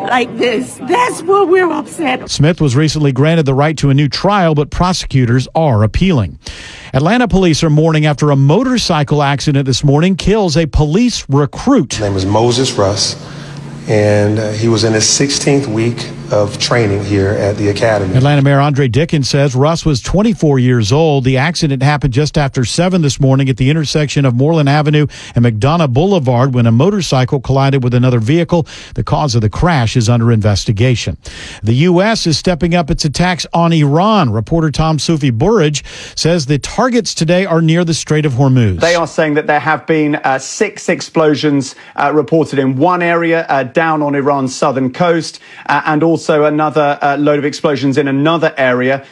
like this. That's what we're upset. Smith was recently granted the right to a new trial, but prosecutors are appealing. Atlanta police are mourning after a motorcycle accident this morning kills a police recruit. His name is Moses Russ, and he was in his 16th week of training here at the academy. Atlanta Mayor Andre Dickens says Russ was 24 years old. The accident happened just after 7 this morning at the intersection of Moreland Avenue and McDonough Boulevard when a motorcycle collided with another vehicle. The cause of the crash is under investigation. The U.S. is stepping up its attacks on Iran. Reporter Tom Soufi-Burridge says the targets today are near the Strait of Hormuz. They are saying that there have been 6 explosions reported in one area down on Iran's southern coast and also another load of explosions in another area.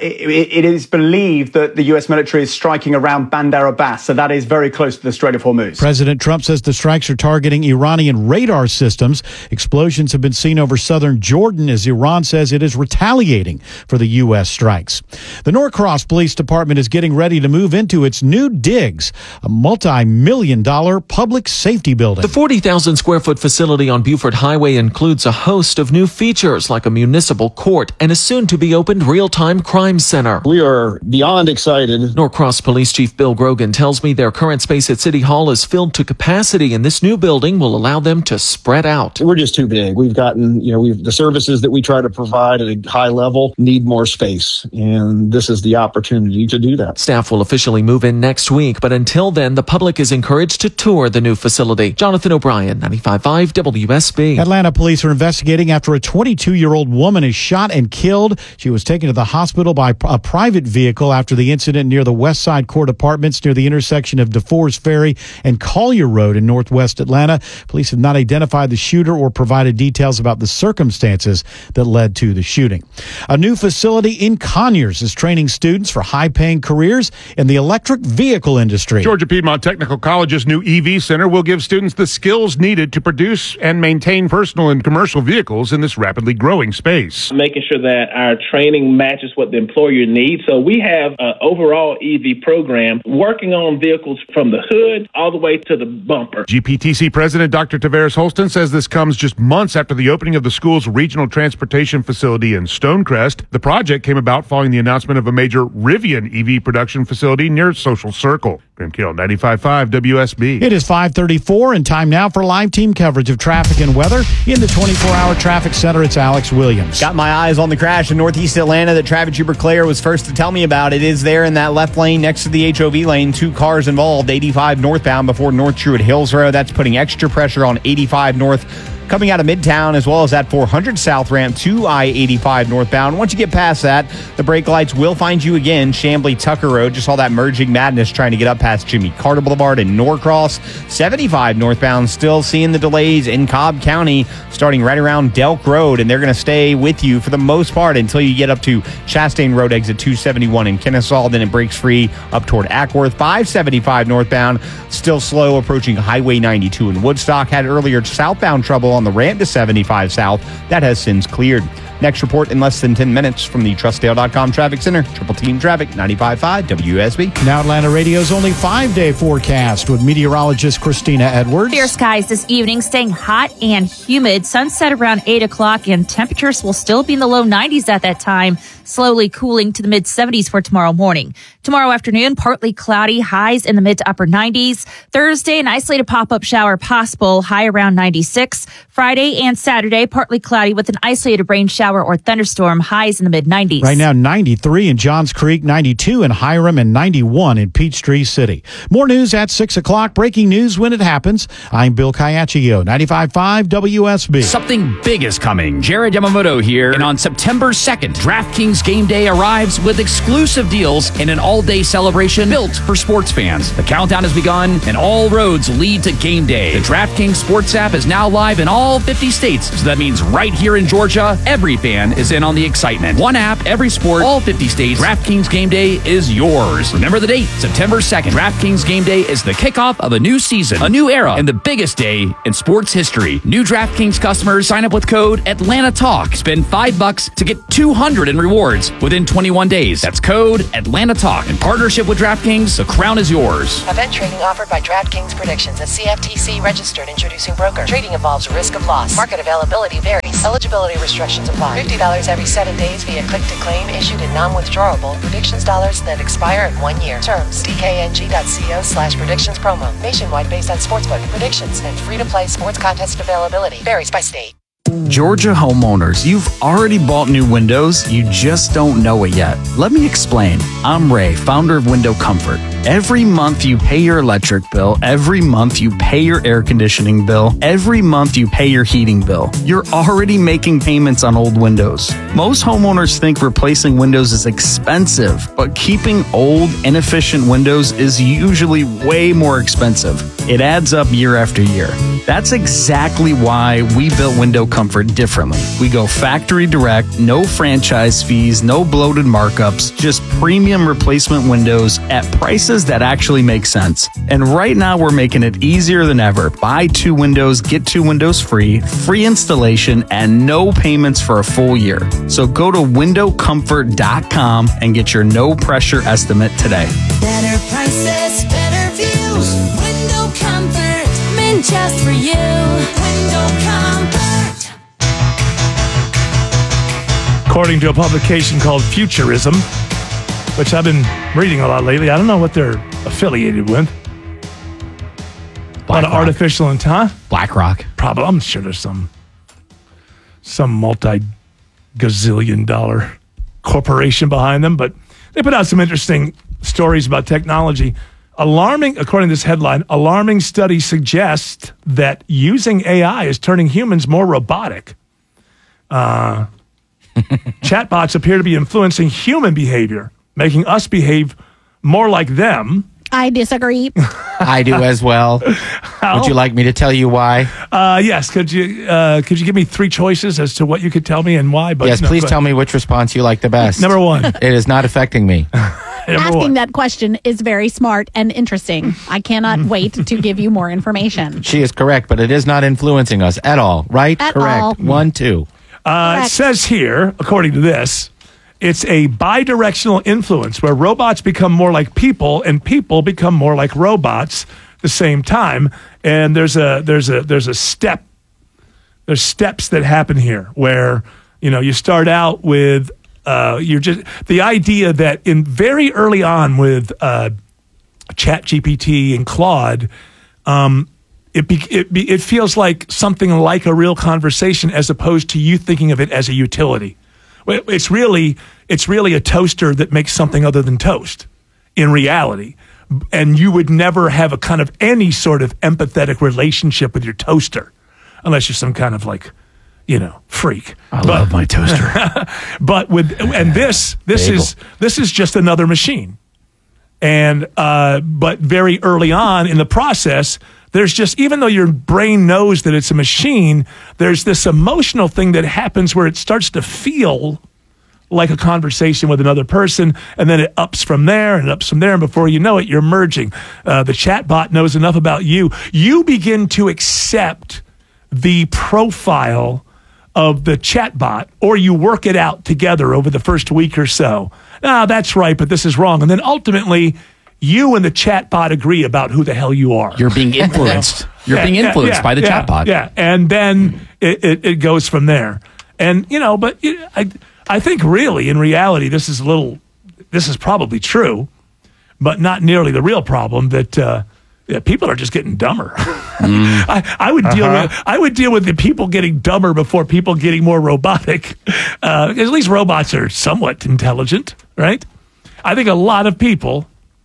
It is believed that the U.S. military is striking around Bandar Abbas, so that is very close to the Strait of Hormuz. President Trump says the strikes are targeting Iranian radar systems. Explosions have been seen over southern Jordan as Iran says it is retaliating for the U.S. strikes. The Norcross Police Department is getting ready to move into its new digs, a multi-million-dollar public safety building. The 40,000 square foot facility on Buford Highway includes a host of new features like a municipal court and a soon-to-be-opened real-time crime center. We are beyond excited. Norcross Police Chief Bill Grogan tells me their current space at City Hall is filled to capacity, and this new building will allow them to spread out. We're just too big. We've gotten, the services that we try to provide at a high level need more space, and this is the opportunity to do that. Staff will officially move in next week, but until then, the public is encouraged to tour the new facility. Jonathan O'Brien, 95.5 WSB. Atlanta police are investigating after a 22-year-old woman is shot and killed. She was taken to the hospital by a private vehicle after the incident near the West Side Court Apartments near the intersection of DeForest Ferry and Collier Road in northwest Atlanta. Police have not identified the shooter or provided details about the circumstances that led to the shooting. A new facility in Conyers is training students for high-paying careers in the electric vehicle industry. Georgia Piedmont Technical College's new EV Center will give students the skills needed to produce and maintain personal and commercial vehicles in this rapidly growing space. Making sure that our training matches what the employer needs. So we have an overall EV program working on vehicles from the hood all the way to the bumper. GPTC President Dr. Tavares Holston says this comes just months after the opening of the school's regional transportation facility in Stonecrest. The project came about following the announcement of a major Rivian EV production facility near Social Circle. Grim Kill, 95.5 WSB. It is 5:34 and time now for live team coverage of traffic and weather. In the 24-hour traffic center, it's Alex Williams. Got my eyes on the crash in northeast Atlanta that Travis Claire was first to tell me about. It is there in that left lane next to the HOV lane. 2 cars involved, 85 northbound before North Truett Hills Road. That's putting extra pressure on 85 north coming out of Midtown, as well as that 400 south ramp to I-85 northbound. Once you get past that, the brake lights will find you again. Chamblee Tucker Road, just all that merging madness trying to get up past Jimmy Carter Boulevard and Norcross. 75 northbound, still seeing the delays in Cobb County, starting right around Delk Road, and they're going to stay with you for the most part until you get up to Chastain Road exit 271 in Kennesaw. Then it breaks free up toward Ackworth. 575 northbound, still slow approaching Highway 92 in Woodstock. Had earlier southbound trouble on the ramp to 75 south. That has since cleared. Next report in less than 10 minutes from the TrustDale.com Traffic Center. Triple Team Traffic, 95.5 WSB. Now Atlanta Radio's only 5-day forecast with meteorologist Christina Edwards. Clear skies this evening, staying hot and humid. Sunset around 8 o'clock, and temperatures will still be in the low 90s at that time, slowly cooling to the mid-70s for tomorrow morning. Tomorrow afternoon, partly cloudy, highs in the mid to upper 90s. Thursday, an isolated pop-up shower possible, high around 96. Friday and Saturday, partly cloudy with an isolated rain shower or thunderstorm, highs in the mid-90s. Right now, 93 in Johns Creek, 92 in Hiram, and 91 in Peachtree City. More news at 6 o'clock. Breaking news when it happens. I'm Bill Caiaccio, 95.5 WSB. Something big is coming. Jared Yamamoto here. And on September 2nd, DraftKings Game Day arrives with exclusive deals and an all-day celebration built for sports fans. The countdown has begun, and all roads lead to Game Day. The DraftKings Sports app is now live in all 50 states, so that means right here in Georgia, every fan is in on the excitement. One app, every sport, all 50 states. DraftKings Game Day is yours. Remember the date, September 2nd. DraftKings Game Day is the kickoff of a new season, a new era, and the biggest day in sports history. New DraftKings customers sign up with code AtlantaTalk. Spend $5 to get $200 in rewards within 21 days. That's code AtlantaTalk. In partnership with DraftKings, the crown is yours. Event trading offered by DraftKings Predictions, a CFTC registered introducing broker. Trading involves risk of loss. Market availability varies. Eligibility restrictions apply. $50 every 7 days via click-to-claim issued in non-withdrawable predictions dollars that expire in 1 year. Terms, dkng.co/predictions promo. Nationwide based on sportsbook predictions and free-to-play sports contest availability. Varies by state. Georgia homeowners, you've already bought new windows, you just don't know it yet. Let me explain. I'm Ray, founder of Window Comfort. Every month you pay your electric bill, every month you pay your air conditioning bill, every month you pay your heating bill. You're already making payments on old windows. Most homeowners think replacing windows is expensive, but keeping old, inefficient windows is usually way more expensive. It adds up year after year. That's exactly why we built Window Comfort differently. We go factory direct, no franchise fees, no bloated markups, just premium replacement windows at prices that actually make sense. And right now we're making it easier than ever. Buy 2 windows, get 2 windows free installation, and no payments for a full year. So go to windowcomfort.com and get your no pressure estimate today. Better prices, better views. Window Comfort, meant just for you. Window Comfort. According to a publication called Futurism, which I've been reading a lot lately. I don't know what they're affiliated with. A lot of artificial intelligence. BlackRock. Probably. I'm sure there's some multi-gazillion dollar corporation behind them, but they put out some interesting stories about technology. According to this headline, alarming study suggests that using AI is turning humans more robotic. Chatbots appear to be influencing human behavior, making us behave more like them. I disagree. I do as well. Would you like me to tell you why? Yes. Could you give me 3 choices as to what you could tell me and why? But yes, please tell me which response you like the best. Number 1. It is not affecting me. Asking that question is very smart and interesting. I cannot wait to give you more information. She is correct, but it is not influencing us at all, right? At correct. all. 1, 2. It says here, according to this, it's a bidirectional influence where robots become more like people and people become more like robots at the same time. And there's a step. There's steps that happen here where, you start out with the idea that in very early on with ChatGPT and Claude, it feels like something like a real conversation as opposed to you thinking of it as a utility. It's really a toaster that makes something other than toast in reality. And you would never have a kind of any sort of empathetic relationship with your toaster unless you're some kind of freak. I love my toaster. But this is just another machine. And but very early on in the process, there's just, even though your brain knows that it's a machine, there's this emotional thing that happens where it starts to feel like a conversation with another person, and then it ups from there and ups from there, and before you know it, you're merging. The chatbot knows enough about you. You begin to accept the profile of the chatbot, or you work it out together over the first week or so. That's right, but this is wrong. And then ultimately, you and the chatbot agree about who the hell you are. You're being influenced. You're being influenced by the chatbot. Yeah, and then it goes from there. And, but I think really, in reality, this is probably true, but not nearly the real problem that people are just getting dumber. I would deal with the people getting dumber before people getting more robotic. At least robots are somewhat intelligent, right? I think a lot of people,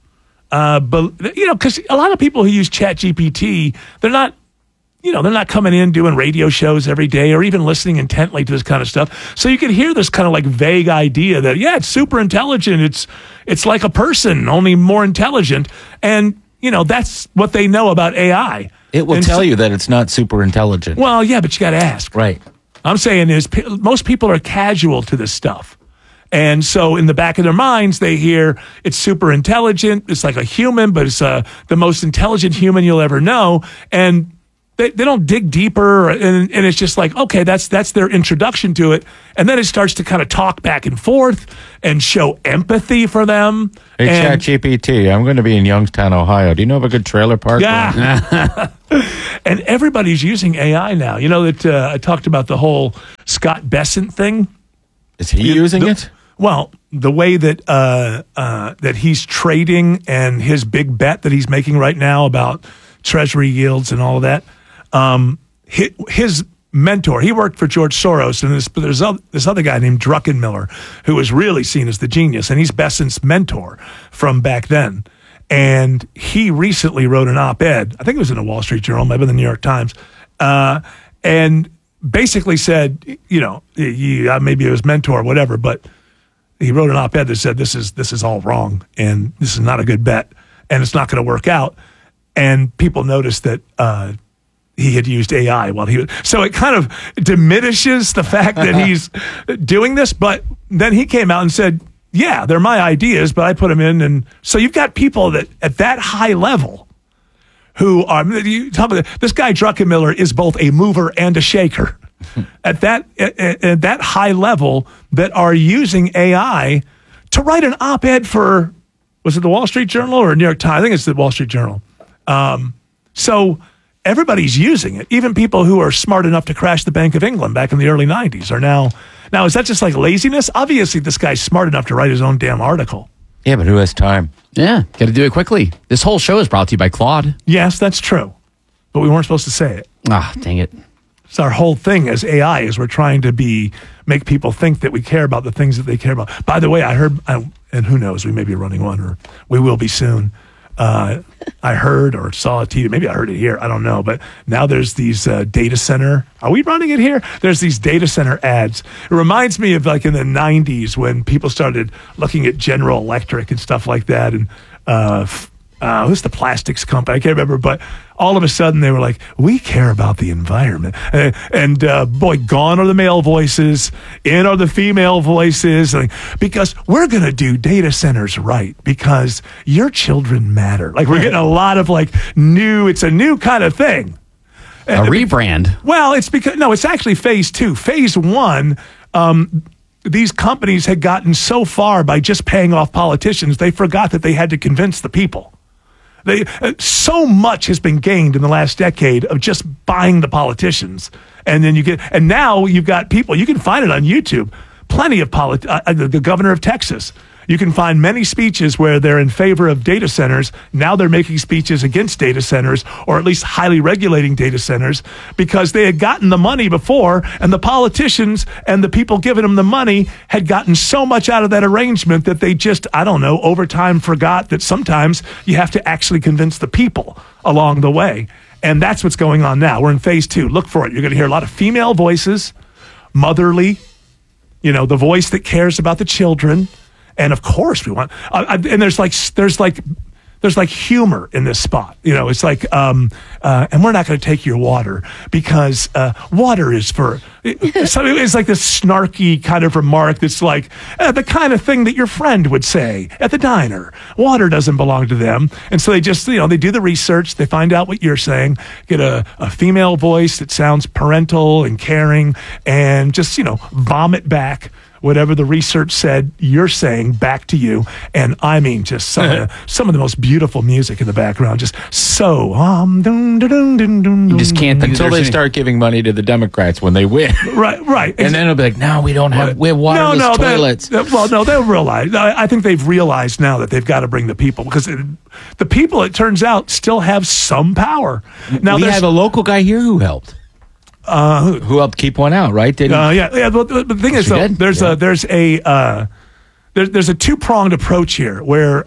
because a lot of people who use ChatGPT, they're not coming in doing radio shows every day or even listening intently to this kind of stuff. So you can hear this kind of like vague idea that, it's super intelligent. It's like a person, only more intelligent. And, that's what they know about AI. It will tell you that it's not super intelligent. Well, yeah, but you got to ask. Right. I'm saying is most people are casual to this stuff. And so in the back of their minds, they hear it's super intelligent. It's like a human, but it's the most intelligent human you'll ever know. And They don't dig deeper, and it's just like, okay, that's their introduction to it. And then it starts to kind of talk back and forth and show empathy for them. Hey, ChatGPT, I'm going to be in Youngstown, Ohio. Do you know of a good trailer park? Yeah. And everybody's using AI now. You know that I talked about the whole Scott Bessent thing. Is he using it? Well, the way that that he's trading and his big bet that he's making right now about Treasury yields and all of that. His mentor, he worked for George Soros, and there's this other guy named Druckenmiller who was really seen as the genius, and he's Bessent's mentor from back then. And he recently wrote an op-ed, I think it was in the Wall Street Journal, maybe the New York Times, and basically said, you know, maybe it was mentor or whatever, but he wrote an op-ed that said this is all wrong, and this is not a good bet, and it's not going to work out. And people noticed that he had used AI while he was. So it kind of diminishes the fact that he's doing this. But then he came out and said, yeah, they're my ideas, but I put them in. And so you've got people that at that high level who are, this guy Druckenmiller is both a mover and a shaker at that high level that are using AI to write an op-ed for, was it the Wall Street Journal or New York Times? I think it's the Wall Street Journal. So everybody's using it. Even people who are smart enough to crash the Bank of England back in the early 90s are now, is that just like laziness? Obviously, this guy's smart enough to write his own damn article. Yeah, but who has time? Yeah, got to do it quickly. This whole show is brought to you by Claude. Yes, that's true. But we weren't supposed to say it. Ah, dang it. So our whole thing as AI is we're trying to make people think that we care about the things that they care about. By the way, I heard, and who knows, we may be running one, or we will be soon. I heard or saw a TV, maybe I heard it here, I don't know, but now there's these data center, are we running it here? There's these data center ads. It reminds me of like in the 90s when people started looking at General Electric and stuff like that, and who's the plastics company? I can't remember, but all of a sudden they were like, we care about the environment. And boy, gone are the male voices, in are the female voices, because we're going to do data centers right because your children matter. Like we're getting a lot of like it's a new kind of thing. A rebrand. Well, it's because, no, it's actually phase 2. Phase 1, these companies had gotten so far by just paying off politicians, they forgot that they had to convince the people. So much has been gained in the last decade of just buying the politicians. And then and now you've got people, you can find it on YouTube, plenty of the governor of Texas. You can find many speeches where they're in favor of data centers. Now they're making speeches against data centers, or at least highly regulating data centers, because they had gotten the money before, and the politicians and the people giving them the money had gotten so much out of that arrangement that they just, over time forgot that sometimes you have to actually convince the people along the way. And that's what's going on now. We're in phase 2. Look for it. You're going to hear a lot of female voices, motherly, the voice that cares about the children. And of course we want, and there's like humor in this spot. It's like, and we're not going to take your water because water is for. It's like this snarky kind of remark that's like the kind of thing that your friend would say at the diner. Water doesn't belong to them, and so they just they do the research, they find out what you're saying, get a female voice that sounds parental and caring, and just vomit back whatever the research said you're saying back to you. And I mean, just some of the most beautiful music in the background, just so you just can't think until they start giving money to the Democrats when they win. Right. And then it'll be like, no, we don't have, we have waterless toilets. They'll realize. I think they've realized now that they've got to bring the people, because the people, it turns out, still have some power. Now we have a local guy here who helped. Who helped keep one out, right? Yeah. Well, the thing is, though, there's a two-pronged approach here, where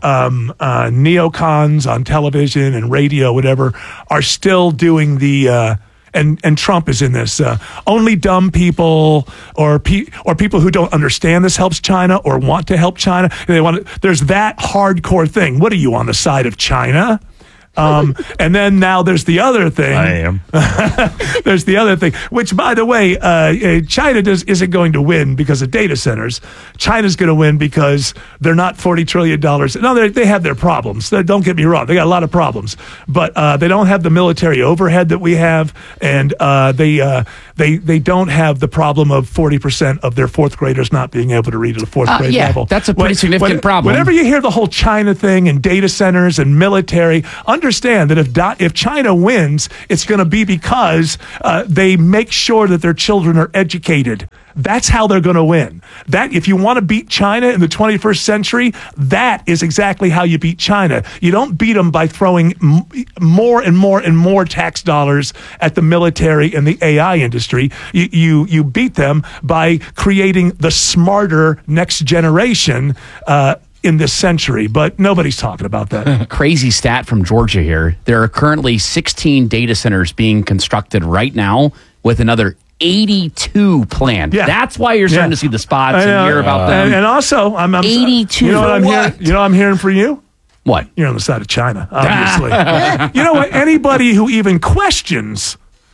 neocons on television and radio, whatever, are still doing the and Trump is in this. Only dumb people or people who don't understand this helps China or want to help China. There's that hardcore thing. What are you, on the side of China? And then now there's the other thing. I am. There's the other thing, which, by the way, China isn't going to win because of data centers. China's going to win because they're not $40 trillion. No, they have their problems. Don't get me wrong. They got a lot of problems. But they don't have the military overhead that we have, and they don't have the problem of 40% of their fourth graders not being able to read at a fourth grade level. That's a pretty significant problem. Whenever you hear the whole China thing and data centers and military, understand that if China wins, it's going to be because they make sure that their children are educated. That's how they're going to win. That if you want to beat China in the 21st century, that is exactly how you beat China. You don't beat them by throwing more and more and more tax dollars at the military and the AI industry. You beat them by creating the smarter next generation in this century, but nobody's talking about that. Crazy stat from Georgia here. There are currently 16 data centers being constructed right now with another 82 planned. Yeah. That's why you're starting to see the spots and hear about them. And also, I'm 82. You know what I'm hearing? You know what I'm hearing for you? What? You're on the side of China, obviously. You know what? Anybody who even questions,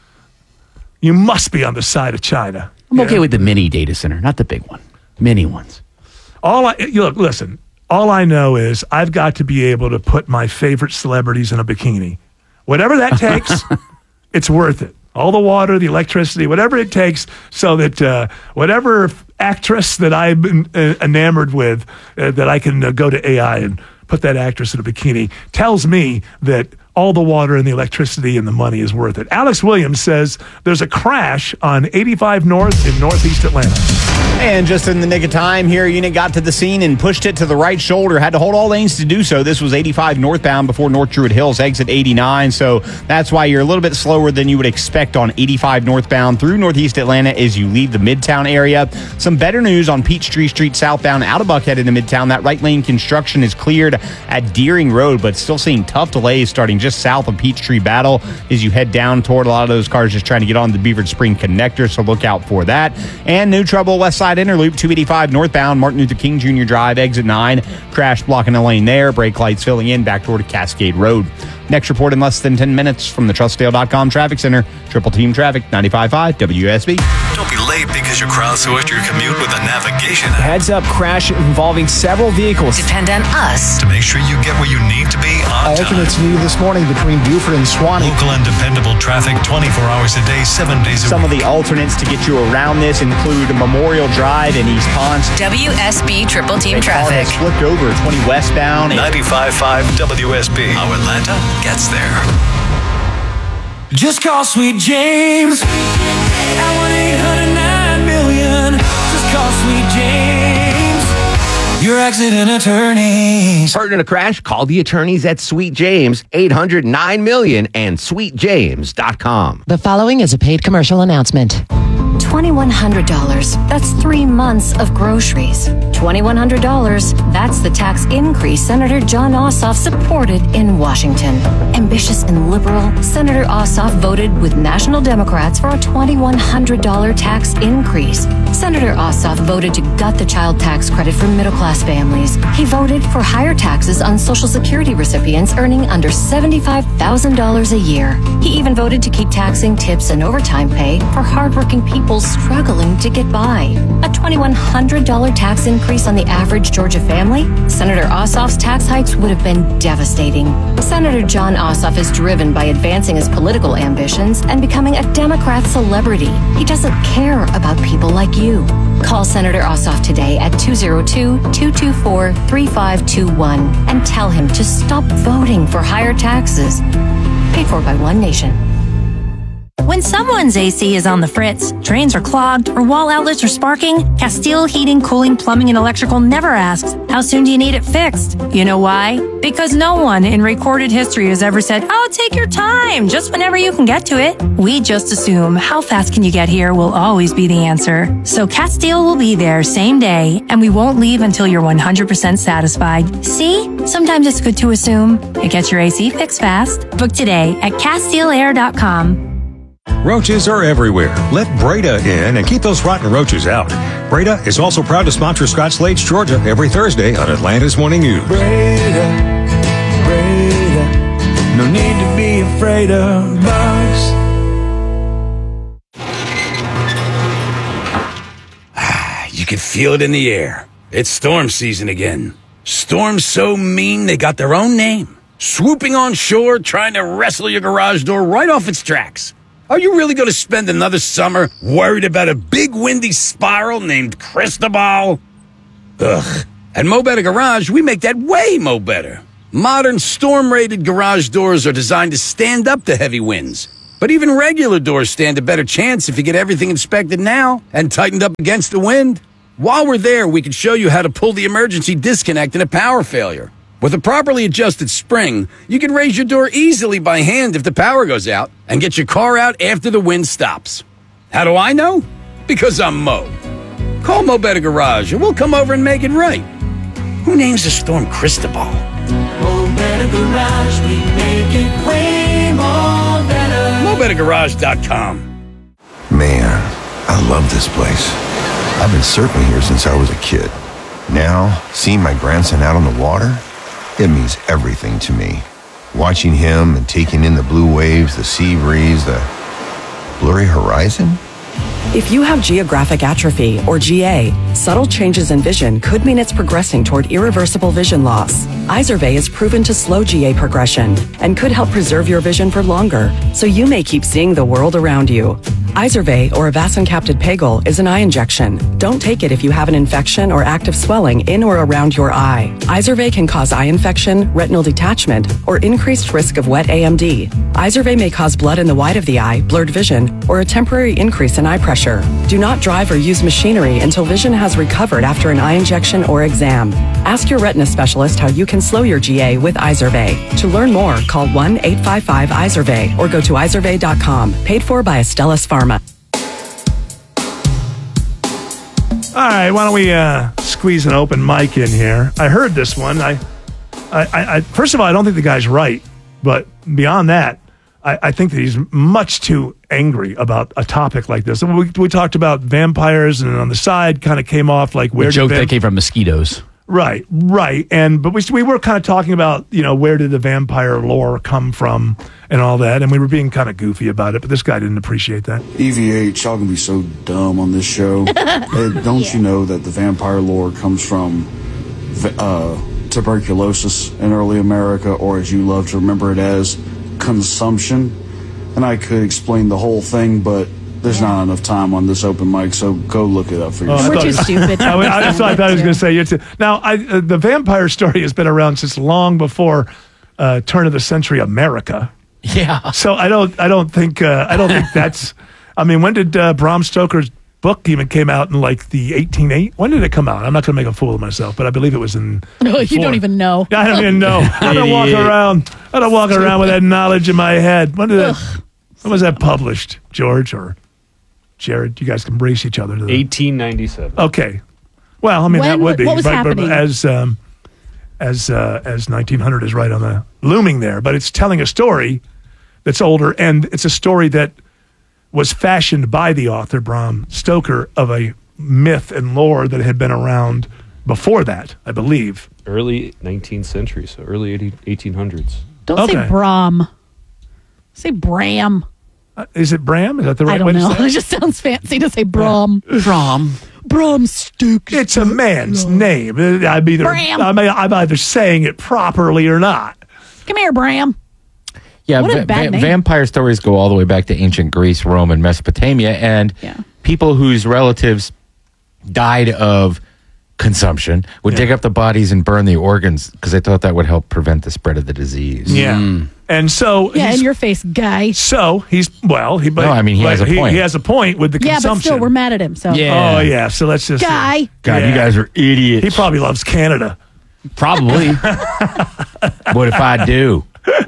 you must be on the side of China. I'm okay with the mini data center, not the big one. Mini ones. Look, listen. All I know is I've got to be able to put my favorite celebrities in a bikini. Whatever that takes, it's worth it. All the water, the electricity, whatever it takes, so that whatever actress that I've been enamored with, that I can go to AI and put that actress in a bikini, tells me that all the water and the electricity and the money is worth it. Alex Williams says there's a crash on 85 North in Northeast Atlanta. And just in the nick of time here, unit got to the scene and pushed it to the right shoulder. Had to hold all lanes to do so. This was 85 northbound before North Druid Hills, exit 89. So that's why you're a little bit slower than you would expect on 85 northbound through Northeast Atlanta as you leave the Midtown area. Some better news on Peachtree Street southbound out of Buckhead into Midtown. That right lane construction is cleared at Deering Road, but still seeing tough delays starting just south of Peachtree Battle as you head down toward a lot of those cars just trying to get on the Beaver Spring connector, so look out for that. And new trouble west side interloop 285 northbound Martin Luther King Jr. Drive, exit 9. Crash blocking a lane there. Brake lights filling in back toward Cascade Road. Next report in less than 10 minutes from the TrustDale.com Traffic Center. Triple Team Traffic, 95.5 WSB. Don't be late because you crowdsourced your commute with a navigation app. Heads up crash involving several vehicles. Depend on us to make sure you get where you need to be on time. Alternates needed this morning between Buford and Swanee. Local and dependable traffic 24 hours a day, 7 days a week. Some of the alternates to get you around this include Memorial Drive in East Ponce. WSB Triple Team Traffic. Flipped over 20 westbound. 95.5 WSB. How Atlanta gets there. Just call Sweet James at 1-800-9-million. Just call Sweet James, your accident attorneys. Hurt in a crash? Call the attorneys at Sweet James, 800-9-million and sweetjames.com. The following is a paid commercial announcement. $2,100. That's 3 months of groceries. $2,100. That's the tax increase Senator Jon Ossoff supported in Washington. Ambitious and liberal, Senator Ossoff voted with national Democrats for a $2,100 tax increase. Senator Ossoff voted to gut the child tax credit for middle-class families. He voted for higher taxes on Social Security recipients earning under $75,000 a year. He even voted to keep taxing tips and overtime pay for hardworking people struggling to get by. A $2,100 tax increase on the average Georgia family? Senator Ossoff's tax hikes would have been devastating. Senator Jon Ossoff is driven by advancing his political ambitions and becoming a Democrat celebrity. He doesn't care about people like you. Call Senator Ossoff today at 202-224-3521 and tell him to stop voting for higher taxes. Paid for by One Nation. When someone's AC is on the fritz, drains are clogged, or wall outlets are sparking, Castile Heating, Cooling, Plumbing, and Electrical never asks, how soon do you need it fixed? You know why? Because no one in recorded history has ever said, oh, take your time, just whenever you can get to it. We just assume how fast can you get here will always be the answer. So Castile will be there same day, and we won't leave until you're 100% satisfied. See? Sometimes it's good to assume. It gets your AC fixed fast. Book today at CastileAir.com. Roaches are everywhere. Let Breda in and keep those rotten roaches out. Breda is also proud to sponsor Scott Slade's Georgia every Thursday on Atlanta's Morning News. Breda, No need to be afraid of bugs. You can feel it in the air. It's storm season again. Storms so mean they got their own name. Swooping on shore, trying to wrestle your garage door right off its tracks. Are you really going to spend another summer worried about a big windy spiral named Cristobal? Ugh. At Mo Better Garage, we make that way mo better. Modern storm-rated garage doors are designed to stand up to heavy winds. But even regular doors stand a better chance if you get everything inspected now and tightened up against the wind. While we're there, we can show you how to pull the emergency disconnect in a power failure. With a properly adjusted spring, you can raise your door easily by hand if the power goes out and get your car out after the wind stops. How do I know? Because I'm Mo. Call Mo Better Garage and we'll come over and make it right. Who names a storm Cristobal? Mo Better Garage, we make it way more better. MoBetterGarage.com. Man, I love this place. I've been surfing here since I was a kid. Now, seeing my grandson out on the water, it means everything to me. Watching him and taking in the blue waves, the sea breeze, the blurry horizon. If you have geographic atrophy, or GA, subtle changes in vision could mean it's progressing toward irreversible vision loss. Izervay is proven to slow GA progression and could help preserve your vision for longer, so you may keep seeing the world around you. Izervay, or avacincaptad pegol, is an eye injection. Don't take it if you have an infection or active swelling in or around your eye. Izervay can cause eye infection, retinal detachment, or increased risk of wet AMD. Izervay may cause blood in the white of the eye, blurred vision, or a temporary increase in eye pressure. Do not drive or use machinery until vision has recovered after an eye injection or exam. Ask your retina specialist how you can slow your GA with Izervay. To learn more, call 1-855-IZERVAY or go to izervay.com. Paid for by Astellas Pharma. All right, why don't we squeeze an open mic in here? I heard this one. I first of all, I don't think the guy's right, but beyond that, I think that he's much too angry about a topic like this. We talked about vampires, and on the side kind of came off like where the joke that came from mosquitoes. Right. But we were kind of talking about, where did the vampire lore come from and all that, and we were being kind of goofy about it, but this guy didn't appreciate that. EVH, y'all can be so dumb on this show. Don't you know that the vampire lore comes from tuberculosis in early America, or as you love to remember it as, consumption? And I could explain the whole thing, but there's not enough time on this open mic, so go look it up for yourself. We're too stupid. That's what I thought I was going to say. Now, the vampire story has been around since long before turn of the century America. Yeah. So I don't think that's. I mean, when did Bram Stoker's book even came out in like the 1880? When did it come out? I'm not going to make a fool of myself, but I believe it was in. No, you don't even know. I don't even know. I don't walk around with that knowledge in my head. When was that published, George or Jared? You guys can brace each other. 1897. Okay. Well, I mean, that would be. What was happening? As 1900 is right on the looming there, but it's telling a story that's older, and it's a story that was fashioned by the author, Bram Stoker, of a myth and lore that had been around before that, I believe. Early 19th century, so early 1800s. Don't say Bram. Say Bram. Is it Bram? Is that the right way to say it? I don't know. It just sounds fancy to say Bram. Bram Stoker. It's a man's name. I'm either saying it properly or not. Come here, Bram. Yeah, what a bad name. Vampire stories go all the way back to ancient Greece, Rome, and Mesopotamia, and people whose relatives died of consumption would dig up the bodies and burn the organs because they thought that would help prevent the spread of the disease. Yeah. And so in your face, guy. So he has a point. He has a point with the consumption. Yeah, but still, we're mad at him. So Oh yeah, so let's just guy. God, you guys are idiots. He probably loves Canada. Probably. What if I do?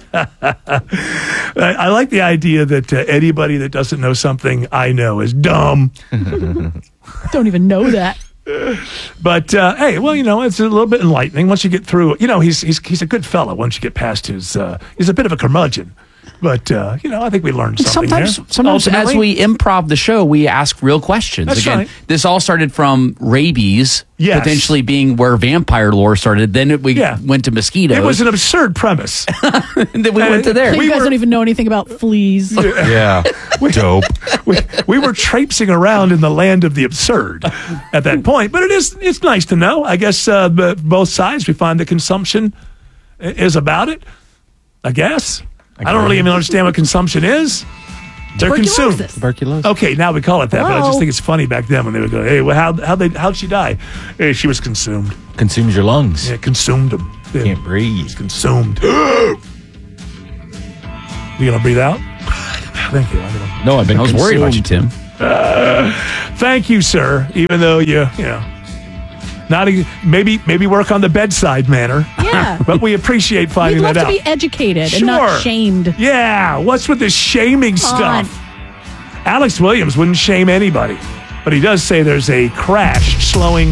I like the idea that anybody that doesn't know something I know is dumb. Don't even know that. But hey, well, it's a little bit enlightening once you get through. He's a good fellow once you get past his. He's a bit of a curmudgeon. But, I think we learned something Sometimes as we improv the show, we ask real questions. That's Again, right. this all started from rabies, Yes. potentially being where vampire lore started. Then we went to mosquitoes. It was an absurd premise. And then we went to there. You guys don't even know anything about fleas. Yeah. Dope. We were traipsing around in the land of the absurd at that point. But it's nice to know. I guess both sides, we find the consumption is about it. I guess. I don't really even understand what consumption is. They're consumed. Tuberculosis. Okay, now we call it that, but I Hello? just think it's funny back then when they would go, "Hey, well, how'd she die?" Hey, she was consumed. Consumes your lungs. Yeah, consumed them. Yeah, Can't breathe. consumed. You gonna breathe out? Thank you. No, I was worried about you, Tim. Thank you, sir. Even though maybe work on the bedside manner. Yeah. But we appreciate finding We'd love that to out. be educated and not Sure. shamed. Yeah, what's with this shaming Come on. stuff? Alex Williams wouldn't shame anybody, but he does say there's a crash slowing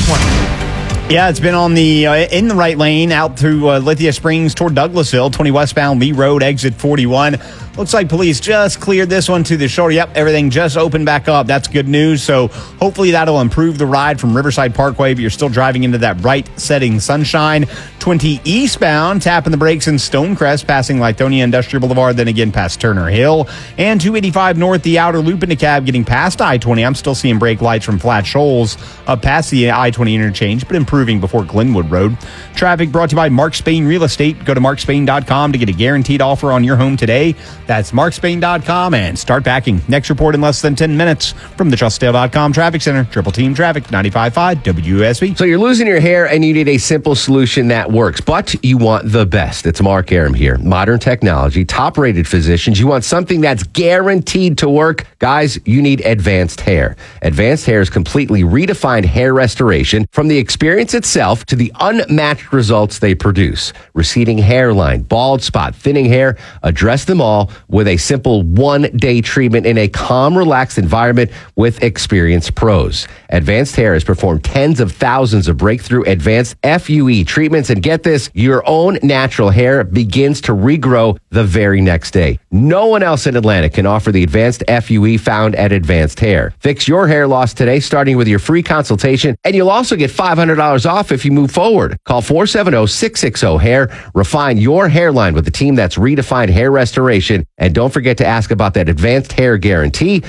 I-20. Yeah, it's been on the in the right lane out through Lithia Springs toward Douglasville, 20 westbound Lee Road, exit 41. Looks like police just cleared this one to the shoulder. Yep, everything just opened back up. That's good news. So hopefully that'll improve the ride from Riverside Parkway, but you're still driving into that bright setting sunshine. 20 eastbound, tapping the brakes in Stonecrest, passing Lithonia Industrial Boulevard, then again past Turner Hill. And 285 north, the outer loop into cab, getting past I-20. I'm still seeing brake lights from Flat Shoals up past the I-20 interchange, but improving before Glenwood Road. Traffic brought to you by Mark Spain Real Estate. Go to markspain.com to get a guaranteed offer on your home today. That's markspain.com and start backing. Next report in less than 10 minutes from the TrustDale.com Traffic Center. Triple Team Traffic, 95.5 WSB. So you're losing your hair and you need a simple solution that works, but you want the best. It's Mark Aram here. Modern technology, top-rated physicians. You want something that's guaranteed to work. Guys, you need Advanced Hair. Advanced Hair's completely redefined hair restoration, from the experience itself to the unmatched results they produce. Receding hairline, bald spot, thinning hair, address them all with a simple one-day treatment in a calm, relaxed environment with experienced pros. Advanced Hair has performed tens of thousands of breakthrough advanced FUE treatments, and get this, your own natural hair begins to regrow the very next day. No one else in Atlanta can offer the advanced FUE found at Advanced Hair. Fix your hair loss today, starting with your free consultation, and you'll also get $500 off if you move forward. Call 470-660-HAIR. Refine your hairline with the team that's redefined hair restoration. And don't forget to ask about that Advanced Hair Guarantee,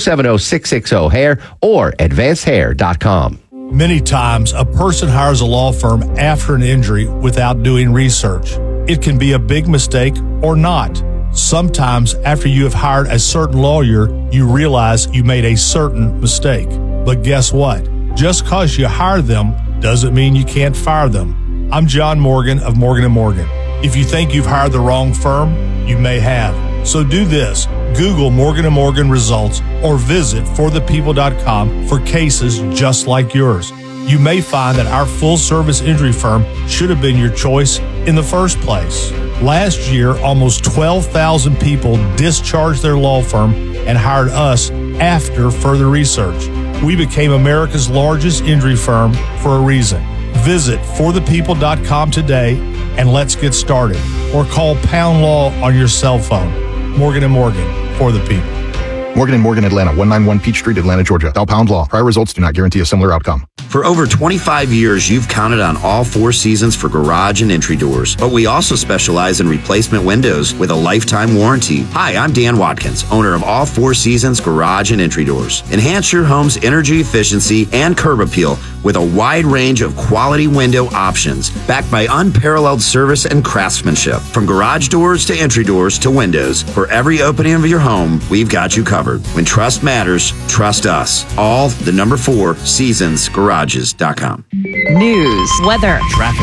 470-660-HAIR or advancedhair.com. Many times, a person hires a law firm after an injury without doing research. It can be a big mistake or not. Sometimes, after you have hired a certain lawyer, you realize you made a certain mistake. But guess what? Just because you hire them doesn't mean you can't fire them. I'm John Morgan of Morgan & Morgan. If you think you've hired the wrong firm, you may have. So do this. Google Morgan & Morgan results or visit forthepeople.com for cases just like yours. You may find that our full-service injury firm should have been your choice in the first place. Last year, almost 12,000 people discharged their law firm and hired us after further research. We became America's largest injury firm for a reason. Visit forthepeople.com today and let's get started. Or call Pound Law on your cell phone. Morgan & Morgan, for the people. Morgan & Morgan, Atlanta, 191 Peach Street, Atlanta, Georgia. Dial Pound Law. Prior results do not guarantee a similar outcome. For over 25 years, you've counted on All Four Seasons for garage and entry doors. But we also specialize in replacement windows with a lifetime warranty. Hi, I'm Dan Watkins, owner of All Four Seasons Garage and Entry Doors. Enhance your home's energy efficiency and curb appeal with a wide range of quality window options, backed by unparalleled service and craftsmanship. From garage doors to entry doors to windows, for every opening of your home, we've got you covered. When trust matters, trust us. All the number 4 seasonsgarages.com. News, weather, traffic.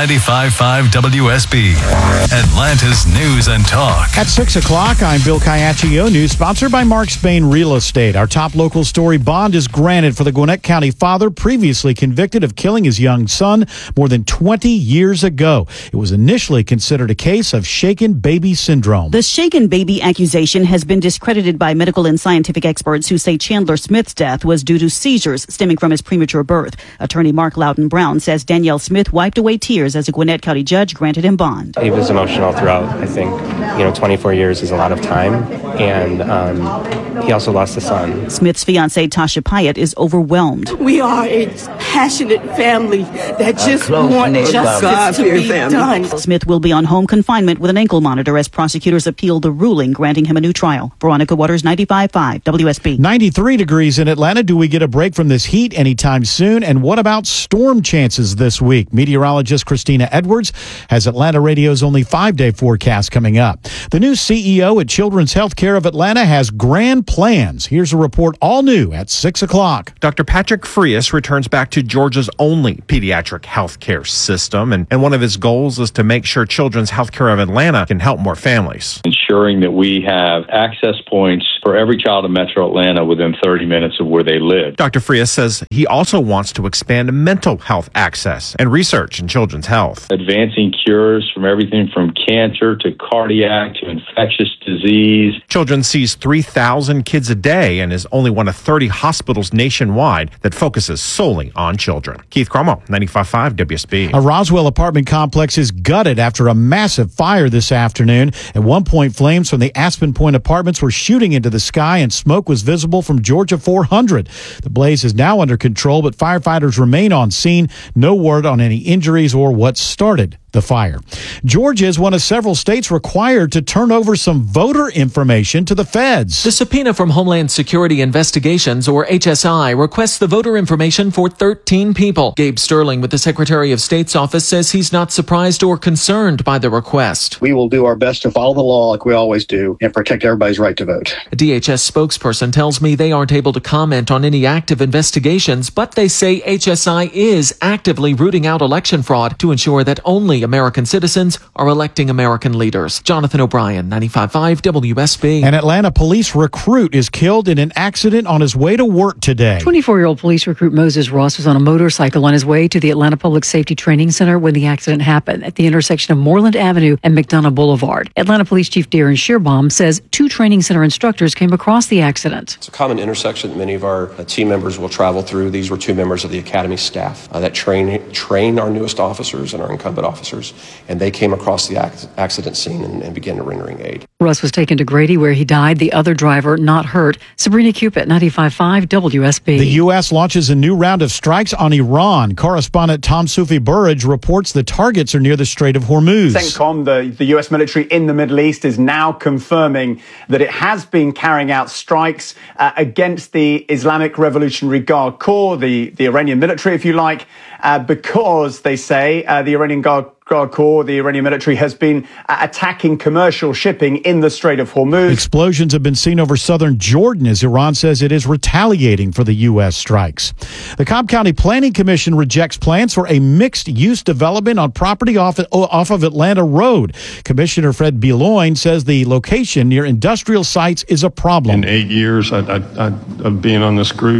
95.5 WSB, Atlanta's news and talk. At 6 o'clock, I'm Bill Caiaccio. News sponsored by Mark Spain Real Estate. Our top local story: bond is granted for the Gwinnett County father previously convicted of killing his young son more than 20 years ago. It was initially considered a case of shaken baby syndrome. The shaken baby accusation has been discredited by medical medical and scientific experts who say Chandler Smith's death was due to seizures stemming from his premature birth. Attorney Mark Loudon Brown says Danielle Smith wiped away tears as a Gwinnett County judge granted him bond. He was emotional throughout. I think, 24 years is a lot of time, and he also lost a son. Smith's fiancée Tasha Pyatt is overwhelmed. We are a passionate family that just want justice to be done. Smith will be on home confinement with an ankle monitor as prosecutors appeal the ruling granting him a new trial. Veronica Waters, 95.5 WSB. 93 degrees in Atlanta. Do we get a break from this heat anytime soon? And what about storm chances this week? Meteorologist Christina Edwards has Atlanta Radio's only 5-day forecast coming up. The new CEO at Children's Healthcare of Atlanta has grand plans. Here's a report all new at 6 o'clock. Dr. Patrick Frias returns back to Georgia's only pediatric healthcare system, and one of his goals is to make sure Children's Healthcare of Atlanta can help more families. Ensuring that we have access points for every child in Metro Atlanta within 30 minutes of where they live. Dr. Frias says he also wants to expand mental health access and research in children's health. Advancing cures from everything from cancer to cardiac to infectious disease. Children sees 3,000 kids a day and is only one of 30 hospitals nationwide that focuses solely on children. Keith Cromo, 95.5 WSB. A Roswell apartment complex is gutted after a massive fire this afternoon. At one point, flames from the Aspen Point apartments were shooting into the sky and smoke was visible from Georgia 400. The blaze is now under control, but firefighters remain on scene. No word on any injuries or what started the fire. Georgia is one of several states required to turn over some voter information to the feds. The subpoena from Homeland Security Investigations, or HSI, requests the voter information for 13 people. Gabe Sterling with the Secretary of State's office says he's not surprised or concerned by the request. We will do our best to follow the law like we always do and protect everybody's right to vote. A DHS spokesperson tells me they aren't able to comment on any active investigations, but they say HSI is actively rooting out election fraud to ensure that only American citizens are electing American leaders. Jonathan O'Brien, 95.5 WSB. An Atlanta police recruit is killed in an accident on his way to work today. 24-year-old police recruit Moses Ross was on a motorcycle on his way to the Atlanta Public Safety Training Center when the accident happened at the intersection of Moreland Avenue and McDonough Boulevard. Atlanta Police Chief Darren Shearbaum says 2 training center instructors came across the accident. It's a common intersection that many of our team members will travel through. These were 2 members of the Academy staff that train our newest officers and our incumbent officers, and they came across the accident scene and began rendering aid. Russ was taken to Grady where he died. The other driver not hurt. Sabrina Cupid, 95.5 WSB. The U.S. launches a new round of strikes on Iran. Correspondent Tom Sufi Burridge reports the targets are near the Strait of Hormuz. CENTCOM, the U.S. military in the Middle East, is now confirming that it has been carrying out strikes against the Islamic Revolutionary Guard Corps, the Iranian military, if you like, because they say the Iranian Guard Corps, the Iranian military, has been attacking commercial shipping in the Strait of Hormuz. Explosions have been seen over southern Jordan as Iran says it is retaliating for the U.S. strikes. The Cobb County Planning Commission rejects plans for a mixed-use development on property off of Atlanta Road. Commissioner Fred Beloin says the location near industrial sites is a problem. In 8 years of being on this group,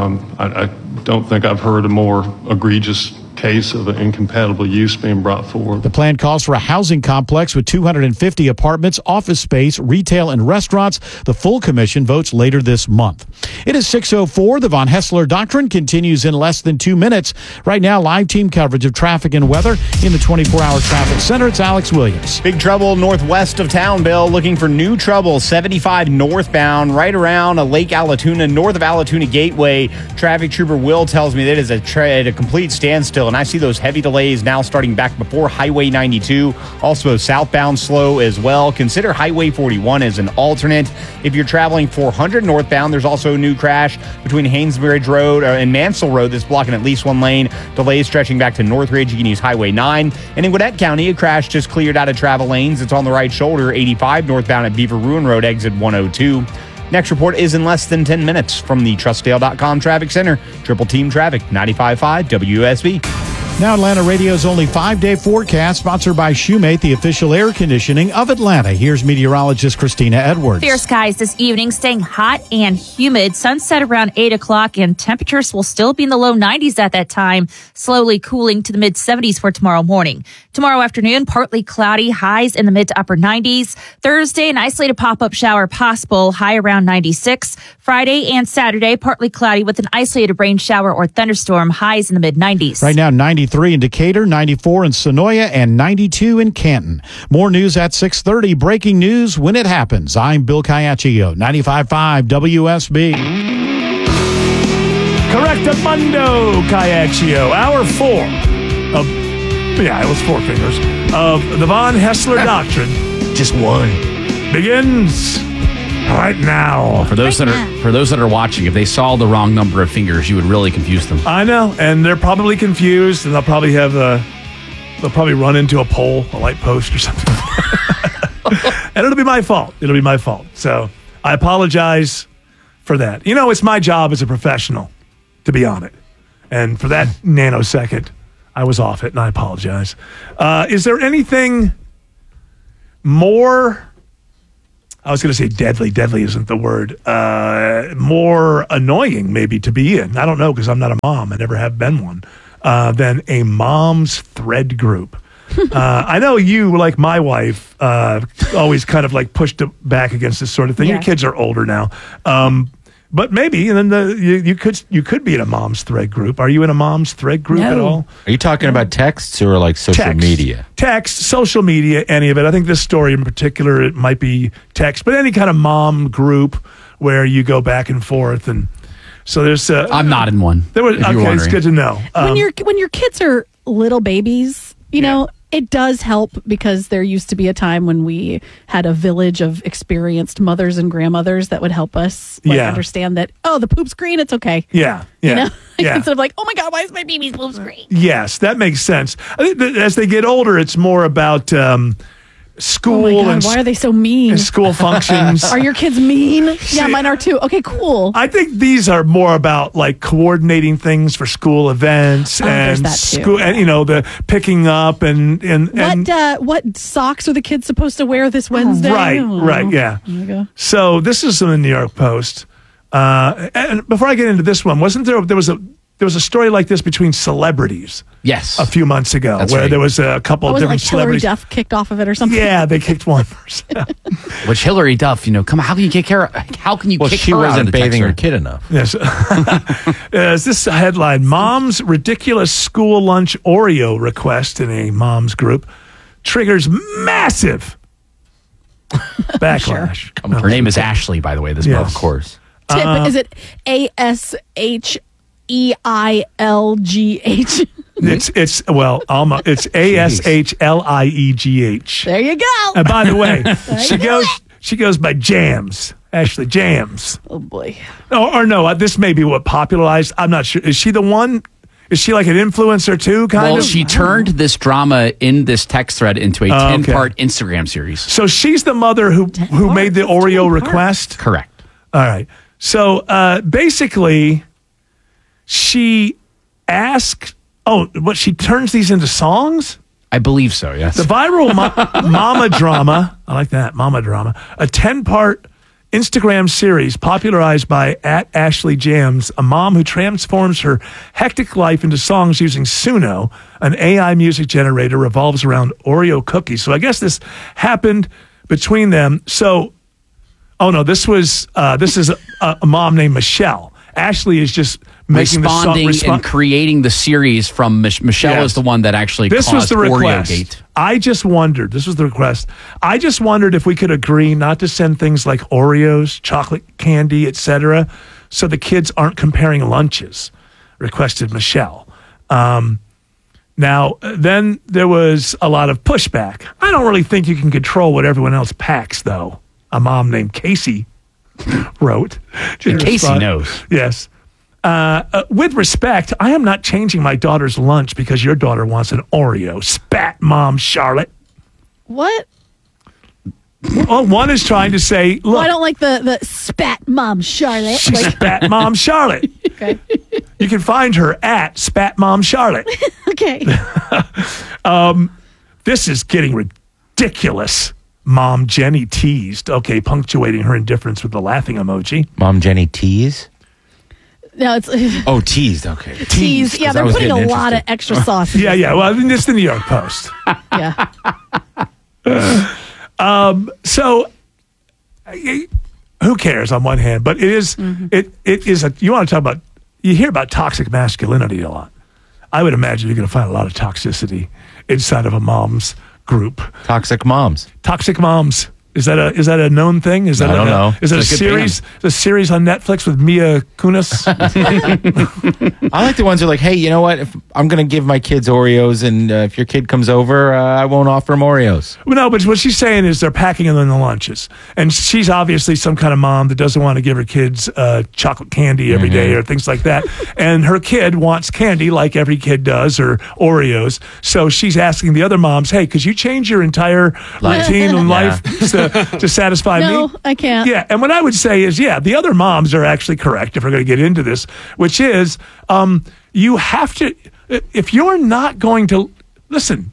I don't think I've heard a more egregious case of an incompatible use being brought forward. The plan calls for a housing complex with 250 apartments, office space, retail, and restaurants. The full commission votes later this month. It is 6:04. The Von Hessler Doctrine continues in less than 2 minutes. Right now, live team coverage of traffic and weather in the 24-hour traffic center. It's Alex Williams. Big trouble northwest of town, Bill. Looking for new trouble. 75 northbound, right around a Lake Allatoona, north of Allatoona Gateway. Traffic trooper Will tells me that is at a complete standstill. And I see those heavy delays now starting back before Highway 92. Also southbound slow as well. Consider Highway 41 as an alternate. If you're traveling 400 northbound, there's also a new crash between Haynesbridge Road and Mansell Road that's blocking at least one lane. Delays stretching back to Northridge. You can use Highway 9. And in Gwinnett County, a crash just cleared out of travel lanes. It's on the right shoulder, 85 northbound at Beaver Ruin Road, exit 102. Next report is in less than 10 minutes from the TrustDale.com Traffic Center. Triple Team Traffic, 95.5 WSB. Now Atlanta Radio's only 5-day forecast, sponsored by Shoemate, the official air conditioning of Atlanta. Here's meteorologist Christina Edwards. Fair skies this evening, staying hot and humid. Sunset around 8 o'clock, and temperatures will still be in the low 90s at that time, slowly cooling to the mid-70s for tomorrow morning. Tomorrow afternoon, partly cloudy, highs in the mid to upper 90s. Thursday, an isolated pop-up shower possible, high around 96. Friday and Saturday, partly cloudy with an isolated rain shower or thunderstorm, highs in the mid-90s. Right now, 93 in Decatur, 94 in Sonoya, and 92 in Canton. More news at 6:30. Breaking news when it happens. I'm Bill Caiaccio, 95.5 WSB. Correctamundo, Caiaccio. Hour 4 of, it was 4 fingers, of the Von Hessler Doctrine. Just one. Begins right now. For those that are watching, if they saw the wrong number of fingers, you would really confuse them. I know, and they're probably confused, and they'll probably run into a pole, a light post or something. And it'll be my fault. So I apologize for that. You know, it's my job as a professional to be on it. And for that nanosecond, I was off it, and I apologize. Is there anything more... I was going to say deadly. Deadly isn't the word. More annoying, maybe, to be in. I don't know, because I'm not a mom. I never have been one. Than a mom's thread group. I know you, like my wife, always kind of like pushed back against this sort of thing. Yeah. Your kids are older now. But maybe, and then you could be in a mom's thread group. Are you in a mom's thread group at all? Are you talking about texts or like social media? Text, social media, any of it. I think this story in particular, it might be text, but any kind of mom group where you go back and forth. And so there's... I'm not in one. Okay, it's good to know. When your kids are little babies, you know, it does help, because there used to be a time when we had a village of experienced mothers and grandmothers that would help us understand that, the poop's green, it's okay. Yeah. You know? Instead of like, oh my God, why is my baby's poop's green? Yes, that makes sense. I think that as they get older, it's more about school. Oh my God, why are they so mean? And school functions. Are your kids mean? Yeah, mine are too. Okay, cool. I think these are more about like coordinating things for school events and school, and the picking up and what socks are the kids supposed to wear this Wednesday? Right, yeah. There you go. So this is in the New York Post. And before I get into this one, there was a story like this between celebrities. Yes. A few months ago. That's where right. there was a couple of different celebrities. Hillary Duff kicked off of it or something? Yeah, they kicked one person. Which Hillary Duff, come on, how can you kick her? How can you kick her? She wasn't wasn't bathing her kid enough. Yes. This headline: Mom's ridiculous school lunch Oreo request in a mom's group triggers massive backlash. Her name is Ashley, by the way. This Yes. month, of course. Is it ASHEILGH? It's Alma. It's ASHLIEGH. There you go. And by the way, she goes by Jams. Ashley Jams. Oh boy. Or no, this may be what popularized. I'm not sure. Is she the one? Is she like an influencer too? Kind of. She turned this drama in this text thread into a 10-part Instagram series. So she's the mother who made the Oreo request. Correct. All right. So basically, she asked. She turns these into songs? I believe so, yes. The viral Mama Drama, I like that, Mama Drama, a 10-part Instagram series popularized by @AshleyJams, a mom who transforms her hectic life into songs using Suno, an AI music generator, revolves around Oreo cookies. So I guess this happened between them. So, this is a mom named Michelle. Ashley is just making responding and creating the series from Michelle is the one that actually this caused was the request. Oreogate. I just wondered, this was the request. I just wondered if we could agree not to send things like Oreos, chocolate candy, etc., so the kids aren't comparing lunches, requested Michelle. Now, then there was a lot of pushback. I don't really think you can control what everyone else packs, though. A mom named Casey wrote. Casey knows. Yes. With respect, I am not changing my daughter's lunch because your daughter wants an Oreo. Spat, Mom Charlotte. What? Well, one is trying to say, look. Well, I don't like the spat Mom Charlotte. She spat Mom Charlotte. Okay. You can find her at Spat Mom Charlotte. Okay. This is getting ridiculous. Mom Jenny teased. Okay, punctuating her indifference with the laughing emoji. Mom Jenny tease? No, it's Oh, teased. Okay. tease. Yeah, they're putting a lot of extra sauce. Yeah. Well, I mean, it's the New York Post. Yeah. So, who cares on one hand? But it is, it is you want to talk about, you hear about toxic masculinity a lot. I would imagine you're going to find a lot of toxicity inside of a mom's group. Toxic moms. Toxic moms. Is that a known thing? Is that I don't know. Is it a series? A series on Netflix with Mia Kunis? I like the ones who are like, hey, you know what? If I'm going to give my kids Oreos, and if your kid comes over, I won't offer them Oreos. Well, no, but what she's saying is they're packing them in the lunches. And she's obviously some kind of mom that doesn't want to give her kids chocolate candy every day or things like that. And her kid wants candy like every kid does, or Oreos. So she's asking the other moms, hey, could you change your entire routine in life to satisfy me? No, I can't. Yeah, and what I would say is, the other moms are actually correct if we're going to get into this, which is you have to, if you're not going to, listen,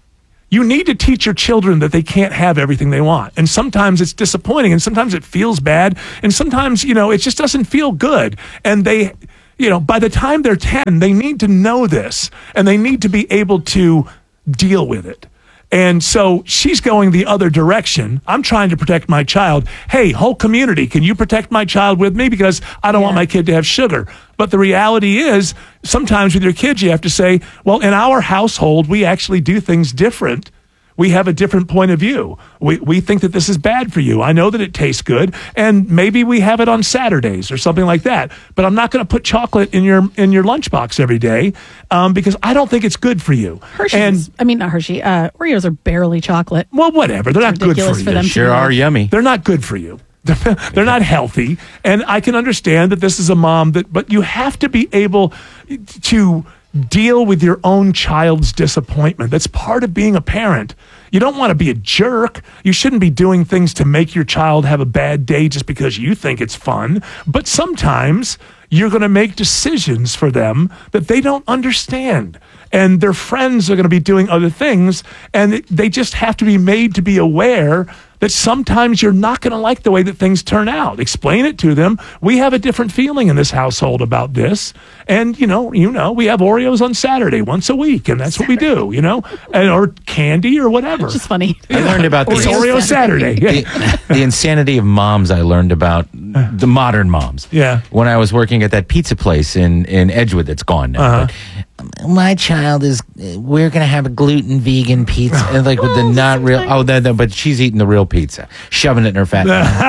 you need to teach your children that they can't have everything they want. And sometimes it's disappointing, and sometimes it feels bad, and sometimes, it just doesn't feel good. And they, by the time they're 10, they need to know this, and they need to be able to deal with it. And so she's going the other direction. I'm trying to protect my child. Hey, whole community, can you protect my child with me? Because I don't want my kid to have sugar. But the reality is, sometimes with your kids, you have to say, well, in our household, we actually do things different. We have a different point of view. We think that this is bad for you. I know that it tastes good, and maybe we have it on Saturdays or something like that. But I'm not going to put chocolate in your lunchbox every day because I don't think it's good for you. Hershey's, not Hershey. Oreos are barely chocolate. Well, whatever. They're not good for you. Them they sure are yummy. They're not good for you. They're not healthy. And I can understand that this is a mom but you have to be able to deal with your own child's disappointment. That's part of being a parent. You don't want to be a jerk. You shouldn't be doing things to make your child have a bad day just because you think it's fun. But sometimes you're going to make decisions for them that they don't understand. And their friends are going to be doing other things. And they just have to be made to be aware that sometimes you're not going to like the way that things turn out. Explain it to them. We have a different feeling in this household about this. And, we have Oreos on Saturday once a week, and that's what we do, or candy or whatever. It's just funny. I learned about this. Oreo Saturday. The insanity of moms I learned about, the modern moms. Yeah. When I was working at that pizza place in Edgewood that's gone now. But my child we're going to have a gluten vegan pizza. And with the not real, but she's eating the real pizza, shoving it in her fat.